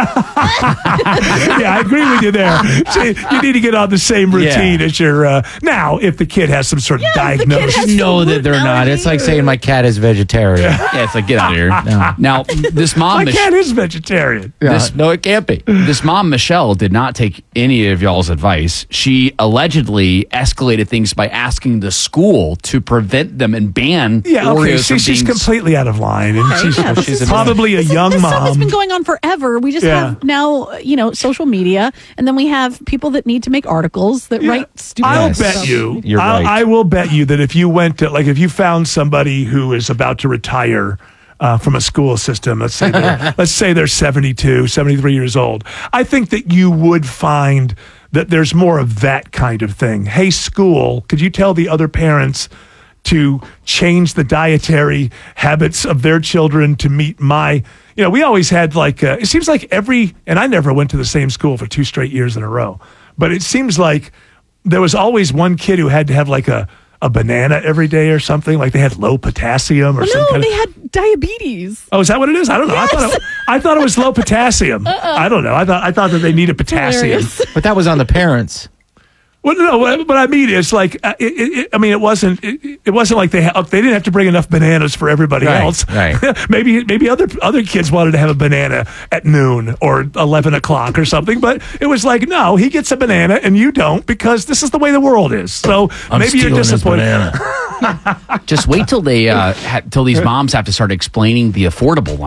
Yeah, I agree with you there. You need to get on the same routine as your, now, if the kid has some sort of diagnosis. No, that they're not. It's like saying my cat is vegetarian. Yeah, it's like, get out of here. No. Now, this mom... My cat is vegetarian. No, it can't be. This mom, Michelle, did not take any of y'all's advice. She allegedly escalated things by asking the school to prevent them and ban Oreos from she's being... completely out of line. And she's probably a young this mom. stuff has been going on forever. We just have now, social media, and then we have people that need to make articles that write stupid I'll stuff. bet you. You're right. I will bet you that if you went to, if you found somebody who is about to retire from a school system, let's say they're 72, 73 years old, I think that you would find that there's more of that kind of thing. Hey, school, could you tell the other parents to change the dietary habits of their children to meet my... we always had it seems like and I never went to the same school for 2 straight years in a row, but it seems like there was always one kid who had to have a banana every day or something, like they had low potassium or something. No, they had diabetes. Oh, is that what it is? I don't know. Yes. I thought it was low potassium. I don't know. I thought that they needed potassium. Hilarious. But that was on the parents. Well, no, but I mean, it's like it wasn't like they didn't have to bring enough bananas for everybody else. Right. maybe other kids wanted to have a banana at noon or 11 o'clock or something, but it was like, no, he gets a banana and you don't, because this is the way the world is. So maybe you're disappointed. Just wait till they till these moms have to start explaining the affordable lunch.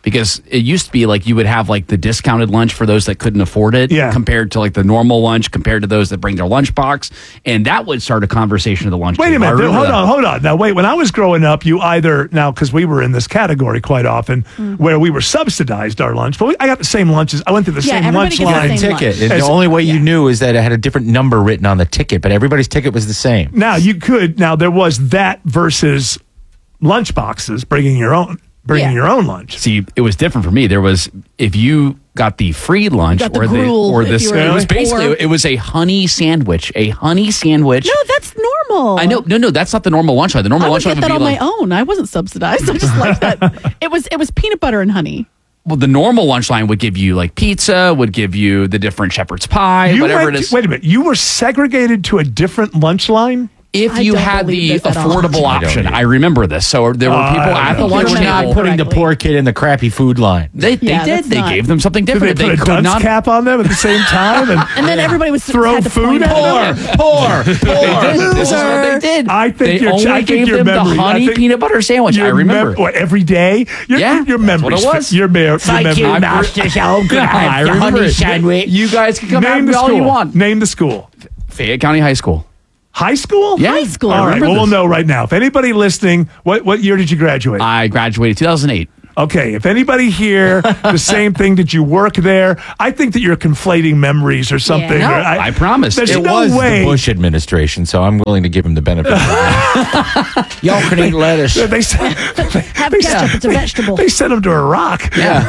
because it used to be like you would have like the discounted lunch for those that couldn't afford it compared to like the normal lunch compared to those that bring their lunchbox. And that would start a conversation at the lunch Wait table. a minute. Hold on. Now, wait, when I was growing up, you either, now, because we were in this category quite often where we were subsidized our lunch, but I got the same lunches. I went through the same lunch line. Ticket. And the only way you knew is that it had a different number written on the ticket, but everybody's ticket was the same. Now, there was that versus lunch boxes, bringing your own lunch. See, it was different for me. There was, if you got the free lunch it was a honey sandwich. No, that's normal. I know. No, that's not the normal lunch line. The normal lunch line would I would be get that on my own. I wasn't subsidized. I just like that. It was peanut butter and honey. Well, the normal lunch line would give you like pizza, would give you the different shepherd's pie, whatever it is. Wait a minute. You were segregated to a different lunch line? If you had the affordable option. I remember this. So there were people at the lunch table. Not putting the poor kid in the crappy food line. They did. They gave them something different. Did they put a dunce cap on them at the same time? And then everybody was throw food at them? Poor. This is what they did. I think they only gave them the honey peanut butter sandwich. I remember. What, every day? Your memory. That's what it was. Your memory. Thank you, Master. I remember it. Sandwich. You guys can come out all you want. Name the school. Fayette County High School. High school? Yeah. High school. All right. Well, we'll know right now. If anybody listening, what year did you graduate? I graduated 2008. Okay. If anybody here, the same thing, did you work there? I think that you're conflating memories or something. Yeah. No, I promise. There's it no was way. the Bush administration, so I'm willing to give him the benefit. Y'all can eat lettuce. Have ketchup. It's a vegetable. They sent him to Iraq. Yeah.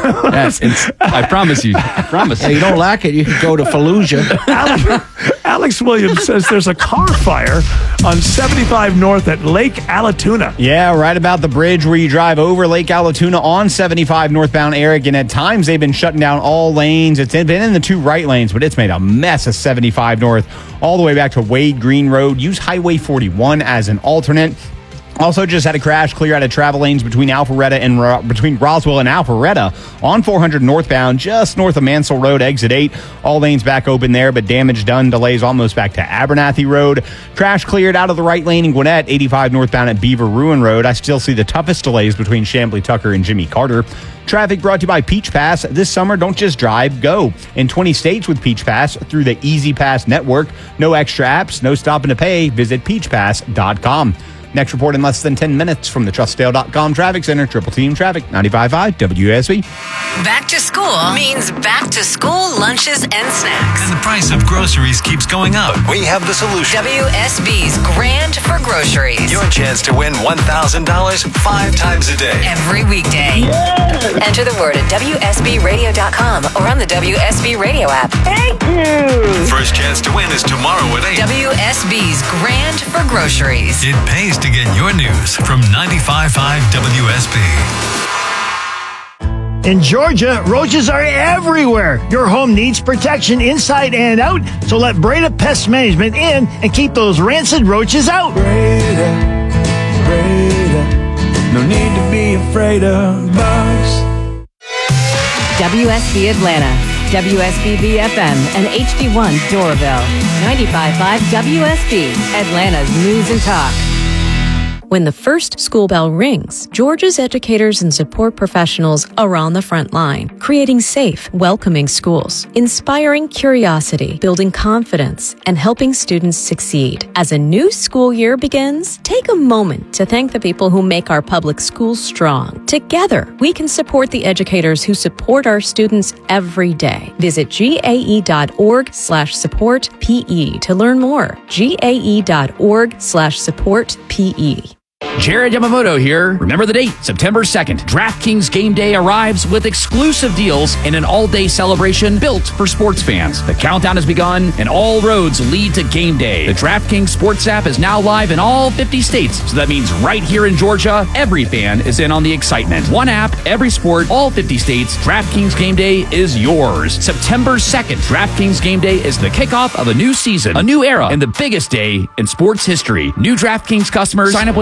I promise you. Yeah, you don't like it, you can go to Fallujah. Alex Williams says there's a car fire on 75 North at Lake Allatoona. Yeah, right about the bridge where you drive over Lake Allatoona on 75 northbound, Eric. And at times they've been shutting down all lanes. It's been in the two right lanes, but it's made a mess of 75 North all the way back to Wade Green Road. Use Highway 41 as an alternate. Also just had a crash clear out of travel lanes between Alpharetta and between Roswell and Alpharetta on 400 northbound, just north of Mansell Road, exit 8. All lanes back open there, but damage done. Delays almost back to Abernathy Road. Crash cleared out of the right lane in Gwinnett, 85 northbound at Beaver Ruin Road. I still see the toughest delays between Chamblee Tucker and Jimmy Carter. Traffic brought to you by Peach Pass. This summer, don't just drive, go. In 20 states with Peach Pass through the Easy Pass network. No extra apps, no stopping to pay. Visit peachpass.com. Next report in less than 10 minutes from the TrustDale.com Traffic Center. Triple Team Traffic, 95.5 WSB. Back to school means back to school lunches and snacks. And the price of groceries keeps going up. We have the solution. WSB's Grand for Groceries. Your chance to win $1,000 5 times a day. Every weekday. Yes. Enter the word at WSBRadio.com or on the WSB Radio app. Thank you. First chance to win is tomorrow at 8. WSB's Grand for Groceries. It pays to get your news from 95.5 WSB. In Georgia, roaches are everywhere. Your home needs protection inside and out, so let Breda Pest Management in and keep those rancid roaches out. Breda, no need to be afraid of bugs. WSB Atlanta, WSB BFM, and HD1 Doraville. 95.5 WSB, Atlanta's News and Talk. When the first school bell rings, Georgia's educators and support professionals are on the front line, creating safe, welcoming schools, inspiring curiosity, building confidence, and helping students succeed. As a new school year begins, take a moment to thank the people who make our public schools strong. Together, we can support the educators who support our students every day. Visit gae.org/support-PE to learn more. gae.org/support-PE. Jared Yamamoto here. Remember the date, September 2nd. DraftKings Game Day arrives with exclusive deals and an all-day celebration built for sports fans. The countdown has begun, and all roads lead to Game Day. The DraftKings Sports app is now live in all 50 states, so that means right here in Georgia, every fan is in on the excitement. One app, every sport, all 50 states. DraftKings Game Day is yours. September 2nd. DraftKings Game Day is the kickoff of a new season, a new era, and the biggest day in sports history. New DraftKings customers sign up with code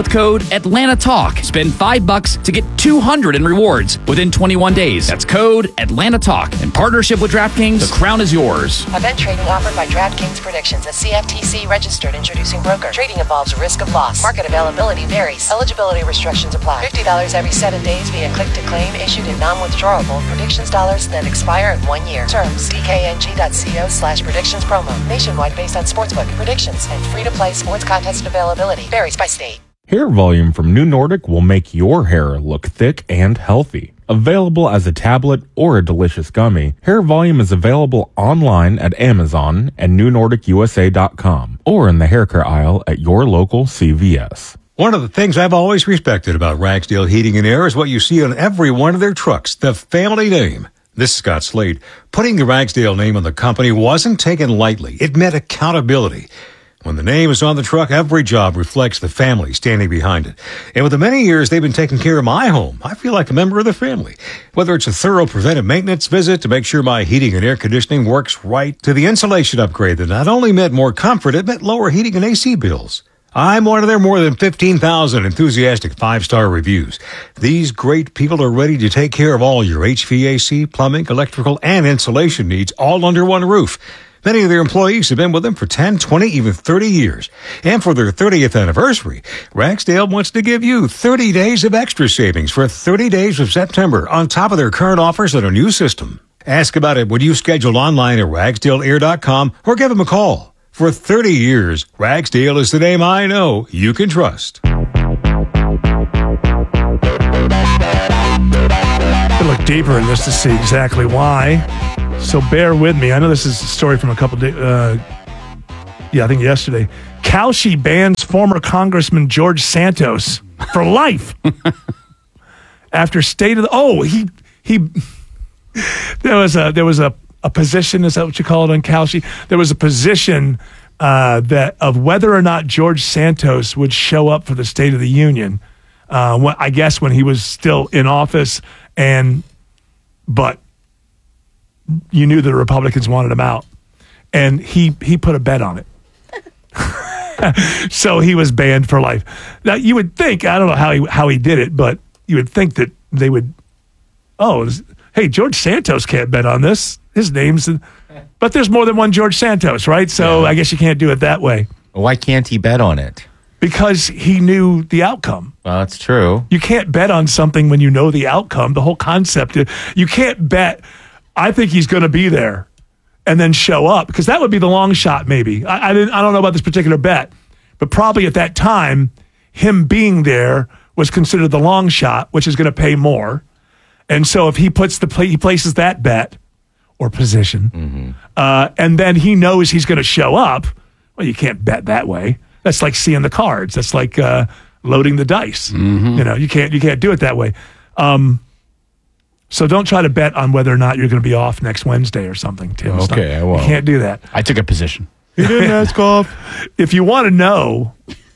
Atlanta Talk. Spend $5 to get $200 in rewards within 21 days. That's code Atlanta Talk. In partnership with DraftKings, the crown is yours. Event trading offered by DraftKings Predictions, a CFTC registered introducing broker. Trading involves risk of loss. Market availability varies. Eligibility restrictions apply. $50 every 7 days via click-to-claim issued in non-withdrawable predictions dollars that expire in 1 year. Terms: dkng.co/predictions promo. Nationwide based on sportsbook predictions and free-to-play sports contest availability. Varies by state. Hair Volume from New Nordic will make your hair look thick and healthy. Available as a tablet or a delicious gummy, Hair Volume is available online at Amazon and NewNordicUSA.com or in the hair care aisle at your local CVS. One of the things I've always respected about Ragsdale Heating and Air is what you see on every one of their trucks, the family name. This is Scott Slade. Putting the Ragsdale name on the company wasn't taken lightly. It meant accountability. When the name is on the truck, every job reflects the family standing behind it. And with the many years they've been taking care of my home, I feel like a member of the family. Whether it's a thorough preventive maintenance visit to make sure my heating and air conditioning works right, to the insulation upgrade that not only meant more comfort, it meant lower heating and AC bills. I'm one of their more than 15,000 enthusiastic 5-star reviews. These great people are ready to take care of all your HVAC, plumbing, electrical, and insulation needs all under one roof. Many of their employees have been with them for 10, 20, even 30 years. And for their 30th anniversary, Ragsdale wants to give you 30 days of extra savings for 30 days of September on top of their current offers on a new system. Ask about it when you schedule online at ragsdaleair.com or give them a call. For 30 years, Ragsdale is the name I know you can trust. To look deeper in this to see exactly why. So bear with me. I know this is a story from a couple days. I think yesterday. Kalshi bans former Congressman George Santos for life after state of the. There was a position. Is that what you call it on Kalshi? There was a position that of whether or not George Santos would show up for the State of the Union. I guess when he was still in office, but you knew the Republicans wanted him out, and he put a bet on it. So he was banned for life. Now you would think, I don't know how he did it, but you would think that they would. Hey, George Santos can't bet on this. His name's, but there's more than one George Santos, right? So yeah. I guess you can't do it that way. Why can't he bet on it? Because he knew the outcome. Well, that's true. You can't bet on something when you know the outcome. The whole concept is you can't bet. I think he's going to be there, and then show up, because that would be the long shot. Maybe I don't know about this particular bet, but probably at that time, him being there was considered the long shot, which is going to pay more. And so if he places that bet or position, and then he knows he's going to show up, well, you can't bet that way. That's like seeing the cards. That's like loading the dice. You can't do it that way. So don't try to bet on whether or not you're going to be off next Wednesday or something, Tim. Okay, I won't. You can't do that. I took a position. He didn't ask off. If you want to know,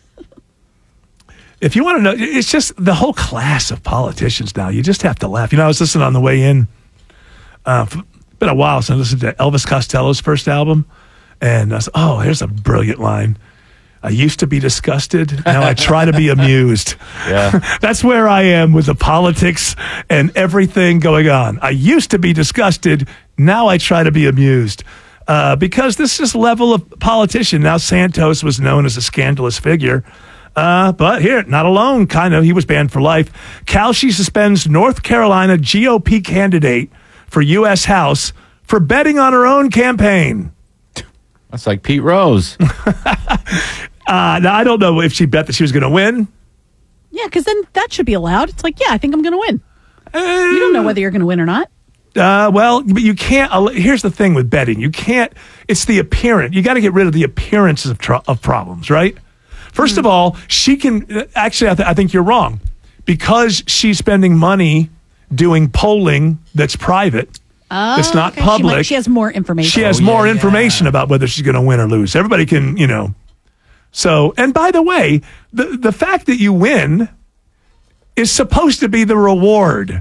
it's just the whole class of politicians now. You just have to laugh. I was listening on the way in. It's been a while since I listened to Elvis Costello's first album. And I said, here's a brilliant line. I used to be disgusted. Now I try to be amused. Yeah. That's where I am with the politics and everything going on. I used to be disgusted. Now I try to be amused. Because this is level of politician. Now Santos was known as a scandalous figure. But here, not alone, kind of. He was banned for life. Kalshi suspends North Carolina GOP candidate for U.S. House for betting on her own campaign. That's like Pete Rose. Now, I don't know if she bet that she was going to win. Yeah, because then that should be allowed. It's like, yeah, I think I'm going to win. You don't know whether you're going to win or not. Well, but you can't. Here's the thing with betting. You can't. It's the appearance. You got to get rid of the appearances of problems, right? First of all, she can. Actually, I think you're wrong. Because she's spending money doing polling that's private. It's not public. She has more information. She has more information about whether she's going to win or lose. Everybody can, So, and by the way, the fact that you win is supposed to be the reward.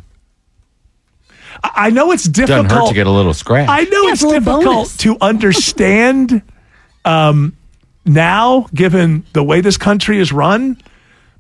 I know it's difficult. Doesn't hurt to get a little scratch. I know it's difficult to understand now, given the way this country is run.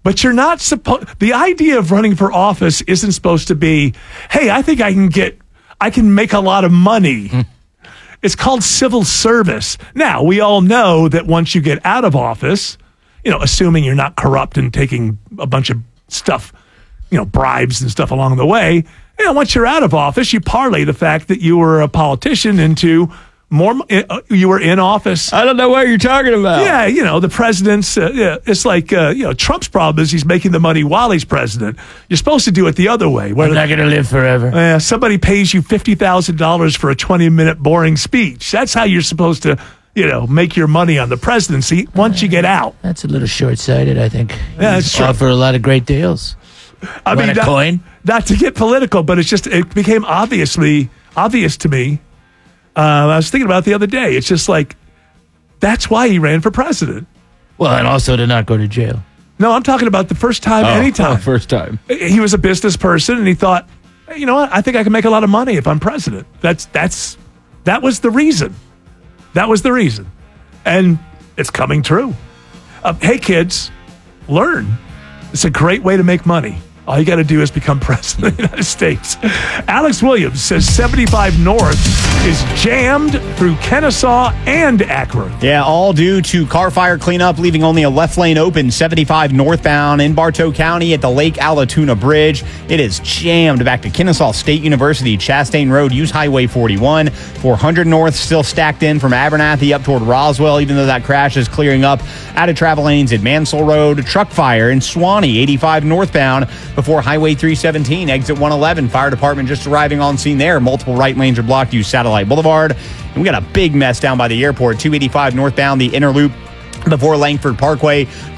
But you're not supposed. The idea of running for office isn't supposed to be, hey, I think I can make a lot of money. It's called civil service. Now, we all know that once you get out of office, assuming you're not corrupt and taking a bunch of stuff, bribes and stuff along the way, once you're out of office, you parlay the fact that you were a politician into more, you were in office. I don't know what you're talking about. Yeah, the president's, it's like, Trump's problem is he's making the money while he's president. You're supposed to do it the other way. Where I'm not going to live forever. Somebody pays you $50,000 for a 20-minute boring speech. That's how you're supposed to, make your money on the presidency once you get out. That's a little short-sighted, I think. Yeah, that's true. Offer a lot of great deals. I mean, not to get political, but it became obvious to me. I was thinking about it the other day. It's just like, that's why he ran for president. Well, and also to not go to jail. No, I'm talking about the first time, anytime. First time. He was a business person, and he thought, hey, you know what? I think I can make a lot of money if I'm president. That was the reason. That was the reason. And it's coming true. Hey, kids, learn. It's a great way to make money. All you got to do is become president of the United States. Alex Williams says 75 North is jammed through Kennesaw and Akron. Yeah, all due to car fire cleanup, leaving only a left lane open, 75 northbound in Bartow County at the Lake Allatoona Bridge. It is jammed back to Kennesaw State University, Chastain Road, use Highway 41. 400 North still stacked in from Abernathy up toward Roswell, even though that crash is clearing up out of travel lanes at Mansell Road. Truck fire in Suwanee, 85 northbound before Highway 317, exit 111. Fire department just arriving on scene there. Multiple right lanes are blocked. Use Satellite Boulevard. And we got a big mess down by the airport. 285 northbound, the inner loop before Langford Parkway.